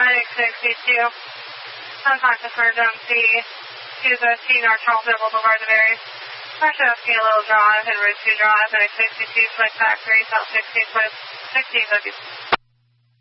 I-62. Contact emergency 213 North Charlesville Boulevard, the Berry. Marshallowski, Little Drive, and Route 2 Drive, I-62, Flight Factory, South 16, 16,